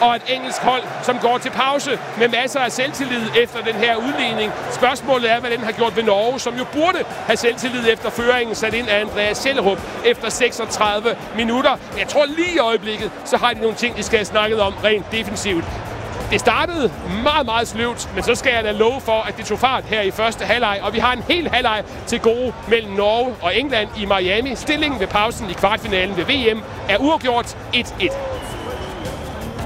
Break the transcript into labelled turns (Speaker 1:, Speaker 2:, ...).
Speaker 1: og et engelsk hold, som går til pause med masser af selvtillid efter den her udligning. Spørgsmålet er, hvad den har gjort ved Norge, som jo burde have selvtillid efter føringen sat ind af Andreas Schellerup efter 36 minutter. Jeg tror lige i øjeblikket, så har de nogle ting, de skal have snakket om rent defensivt. Det startede meget, meget sløvt, men så skal jeg da love for, at det tog fart her i første halvleg, og vi har en hel halvleg til gode mellem Norge og England i Miami. Stillingen ved pausen i kvartfinalen ved VM er uafgjort 1-1.